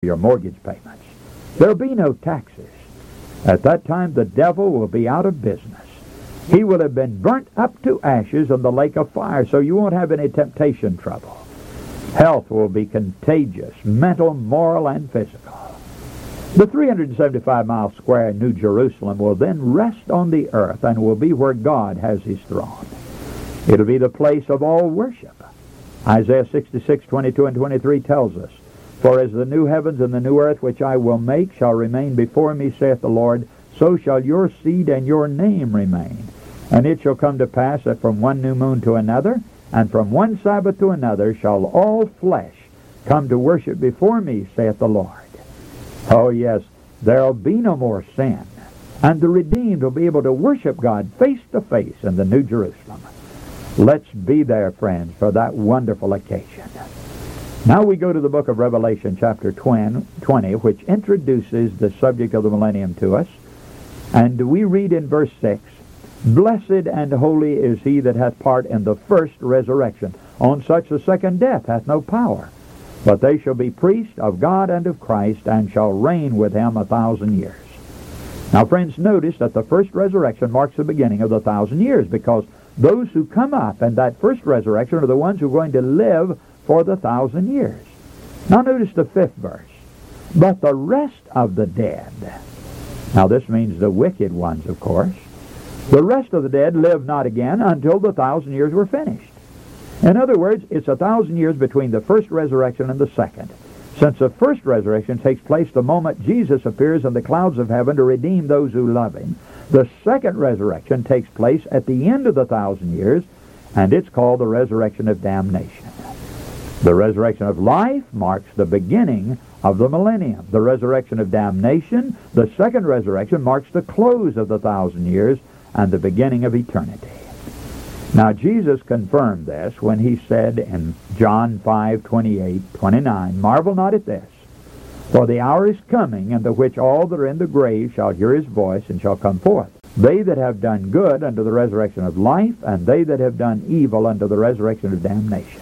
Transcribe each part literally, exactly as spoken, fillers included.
your mortgage payments. There'll be no taxes. At that time, the devil will be out of business. He will have been burnt up to ashes in the lake of fire, so you won't have any temptation trouble. Health will be contagious, mental, moral, and physical. The three hundred seventy-five mile square New Jerusalem will then rest on the earth and will be where God has his throne. It'll be the place of all worship. Isaiah sixty-six, twenty-two and twenty-three tells us, "For as the new heavens and the new earth which I will make shall remain before me, saith the Lord, so shall your seed and your name remain. And it shall come to pass that from one new moon to another, and from one Sabbath to another, shall all flesh come to worship before me, saith the Lord." Oh yes, there'll be no more sin, and the redeemed will be able to worship God face to face in the New Jerusalem. Let's be there, friends, for that wonderful occasion. Now we go to the book of Revelation, chapter twenty, which introduces the subject of the millennium to us. And we read in verse six, "Blessed and holy is he that hath part in the first resurrection. On such the second death hath no power. But they shall be priests of God and of Christ, and shall reign with him a thousand years." Now, friends, notice that the first resurrection marks the beginning of the thousand years, because those who come up in that first resurrection are the ones who are going to live for the thousand years. Now, notice the fifth verse. "But the rest of the dead," now this means the wicked ones, of course, "the rest of the dead live not again until the thousand years were finished." In other words, it's a thousand years between the first resurrection and the second. Since the first resurrection takes place the moment Jesus appears in the clouds of heaven to redeem those who love him, the second resurrection takes place at the end of the thousand years, and it's called the resurrection of damnation. The resurrection of life marks the beginning of the millennium. The resurrection of damnation, the second resurrection, marks the close of the thousand years and the beginning of eternity. Now, Jesus confirmed this when he said in John five, twenty-eight, twenty-nine, "Marvel not at this, for the hour is coming, in the which all that are in the grave shall hear his voice, and shall come forth. They that have done good unto the resurrection of life, and they that have done evil unto the resurrection of damnation."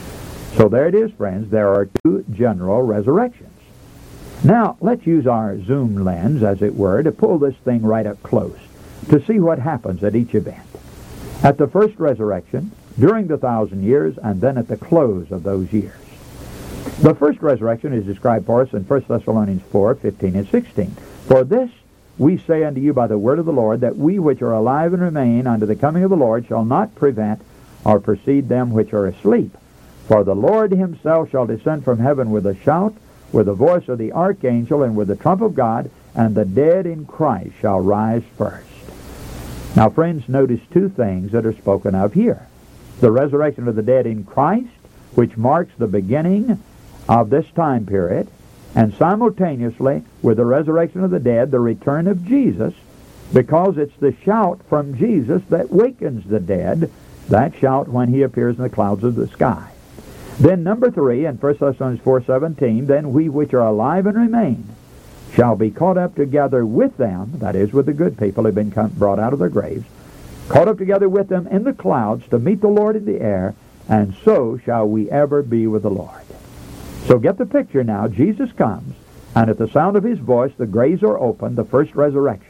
So there it is, friends. There are two general resurrections. Now, let's use our zoom lens, as it were, to pull this thing right up close to see what happens at each event. At the first resurrection, during the thousand years, and then at the close of those years. The first resurrection is described for us in First Thessalonians four, fifteen and sixteen. "For this we say unto you by the word of the Lord, that we which are alive and remain unto the coming of the Lord shall not prevent or precede them which are asleep. For the Lord himself shall descend from heaven with a shout, with the voice of the archangel, and with the trump of God, and the dead in Christ shall rise first." Now, friends, notice two things that are spoken of here. The resurrection of the dead in Christ, which marks the beginning of this time period, and simultaneously with the resurrection of the dead, the return of Jesus, because it's the shout from Jesus that wakens the dead, that shout when he appears in the clouds of the sky. Then number three, in First Thessalonians four, seventeen, "Then we which are alive and remain shall be caught up together with them," that is, with the good people who have been come, brought out of their graves, "caught up together with them in the clouds to meet the Lord in the air, and so shall we ever be with the Lord." So get the picture now. Jesus comes, and at the sound of his voice, the graves are opened, the first resurrection.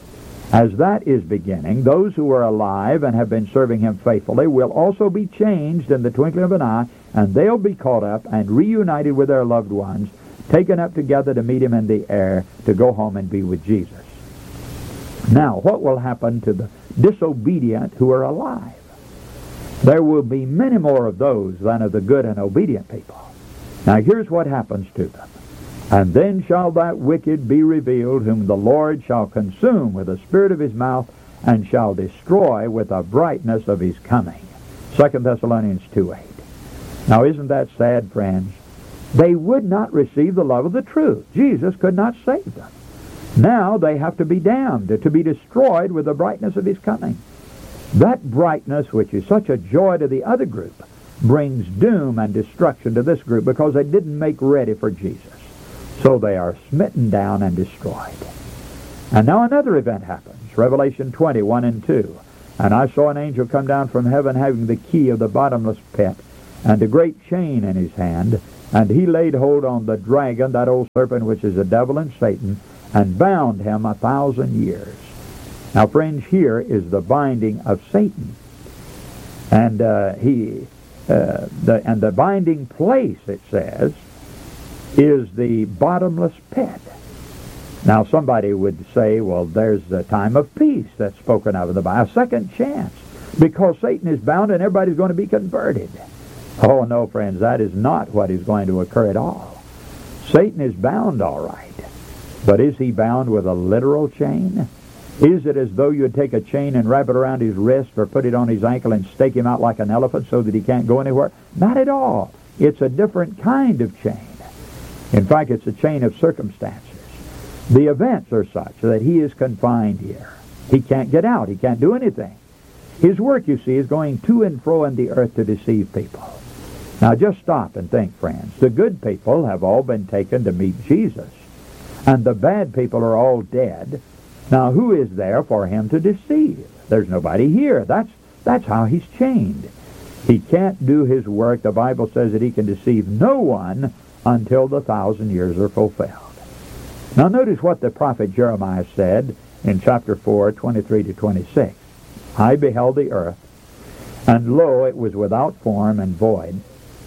As that is beginning, those who are alive and have been serving him faithfully will also be changed in the twinkling of an eye, and they'll be caught up and reunited with their loved ones, taken up together to meet him in the air, to go home and be with Jesus. Now, what will happen to the disobedient who are alive? There will be many more of those than of the good and obedient people. Now, here's what happens to them. "And then shall that wicked be revealed, whom the Lord shall consume with the spirit of his mouth, and shall destroy with the brightness of his coming." Second Thessalonians two, eight. Now, isn't that sad, friends? They would not receive the love of the truth. Jesus could not save them. Now they have to be damned, to be destroyed with the brightness of his coming. That brightness, which is such a joy to the other group, brings doom and destruction to this group because they didn't make ready for Jesus. So they are smitten down and destroyed. And now another event happens. Revelation twenty, one and two. "And I saw an angel come down from heaven, having the key of the bottomless pit, and a great chain in his hand. And he laid hold on the dragon, that old serpent, which is the devil and Satan, and bound him a thousand years. Now, friends, here is the binding of Satan. And uh, he, uh, the, and the binding place, it says, is the bottomless pit. Now, somebody would say, well, there's the time of peace that's spoken of in the Bible, a second chance, because Satan is bound and everybody's going to be converted. Oh, no, friends, that is not what is going to occur at all. Satan is bound, all right, but is he bound with a literal chain? Is it as though you would take a chain and wrap it around his wrist or put it on his ankle and stake him out like an elephant so that he can't go anywhere? Not at all. It's a different kind of chain. In fact, it's a chain of circumstances. The events are such that he is confined here. He can't get out. He can't do anything. His work, you see, is going to and fro in the earth to deceive people. Now, just stop and think, friends. The good people have all been taken to meet Jesus, and the bad people are all dead. Now, who is there for him to deceive? There's nobody here. That's, that's how he's chained. He can't do his work. The Bible says that he can deceive no one until the thousand years are fulfilled. Now, notice what the prophet Jeremiah said in chapter four, twenty-three to twenty-six. I beheld the earth, and lo, it was without form and void,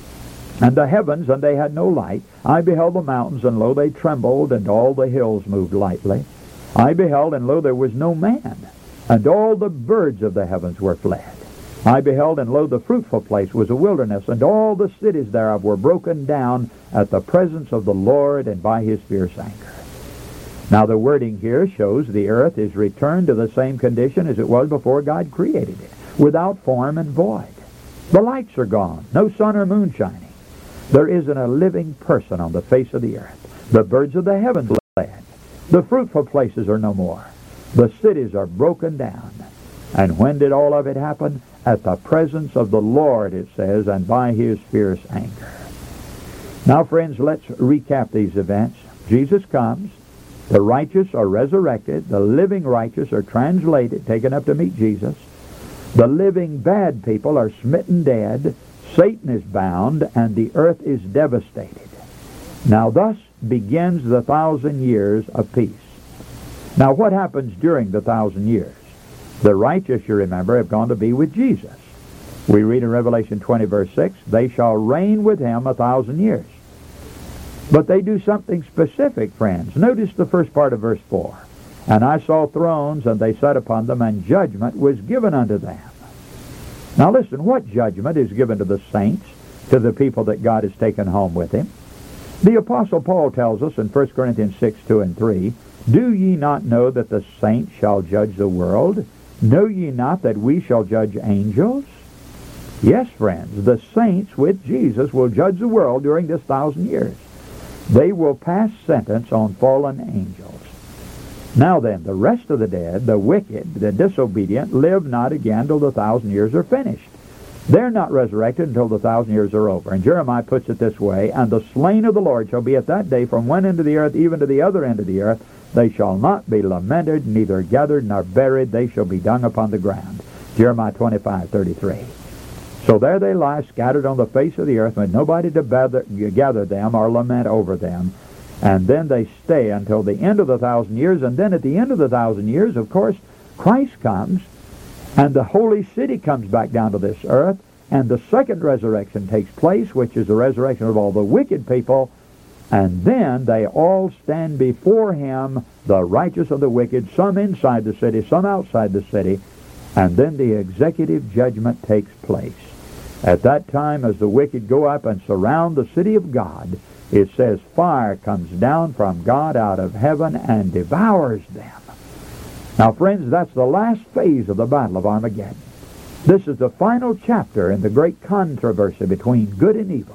and the heavens, and they had no light. I beheld the mountains, and lo, they trembled, and all the hills moved lightly. I beheld, and lo, there was no man, and all the birds of the heavens were fled. I beheld, and lo, the fruitful place was a wilderness, and all the cities thereof were broken down at the presence of the Lord and by his fierce anger. Now, the wording here shows the earth is returned to the same condition as it was before God created it, without form and void. The lights are gone, no sun or moon shining. There isn't a living person on the face of the earth. The birds of the heavens fled. The fruitful places are no more. The cities are broken down. And when did all of it happen? At the presence of the Lord, it says, and by his fierce anger. Now, friends, let's recap these events. Jesus comes. The righteous are resurrected. The living righteous are translated, taken up to meet Jesus. The living bad people are smitten dead. Satan is bound, and the earth is devastated. Now, thus begins the thousand years of peace. Now, what happens during the thousand years? The righteous, you remember, have gone to be with Jesus. We read in Revelation twenty, verse six, they shall reign with him a thousand years. But they do something specific, friends. Notice the first part of verse four. And I saw thrones, and they sat upon them, and judgment was given unto them. Now listen, what judgment is given to the saints, to the people that God has taken home with him? The Apostle Paul tells us in First Corinthians six, two and three, do ye not know that the saints shall judge the world? Know ye not that we shall judge angels? Yes, friends, the saints with Jesus will judge the world during this thousand years. They will pass sentence on fallen angels. Now then, the rest of the dead, the wicked, the disobedient, live not again till the thousand years are finished. They're not resurrected until the thousand years are over. And Jeremiah puts it this way, and the slain of the Lord shall be at that day from one end of the earth even to the other end of the earth. They shall not be lamented, neither gathered nor buried. They shall be dung upon the ground. Jeremiah twenty-five, thirty-three. So there they lie, scattered on the face of the earth, with nobody to gather, gather them or lament over them. And then they stay until the end of the thousand years. And then at the end of the thousand years, of course, Christ comes, and the holy city comes back down to this earth, and the second resurrection takes place, which is the resurrection of all the wicked people. And then they all stand before him, the righteous of the wicked, some inside the city, some outside the city. And then the executive judgment takes place. At that time, as the wicked go up and surround the city of God, it says fire comes down from God out of heaven and devours them. Now, friends, that's the last phase of the Battle of Armageddon. This is the final chapter in the great controversy between good and evil.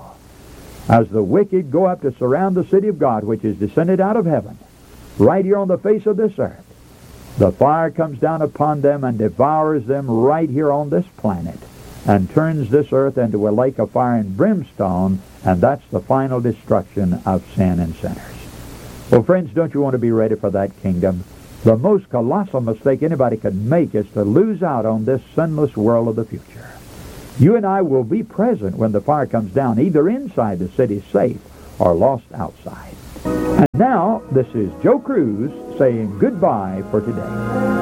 As the wicked go up to surround the city of God, which is descended out of heaven, right here on the face of this earth, the fire comes down upon them and devours them right here on this planet, and turns this earth into a lake of fire and brimstone, and that's the final destruction of sin and sinners. Well, friends, don't you want to be ready for that kingdom? The most colossal mistake anybody could make is to lose out on this sinless world of the future. You and I will be present when the fire comes down, either inside the city safe or lost outside. And now, this is Joe Cruz saying goodbye for today.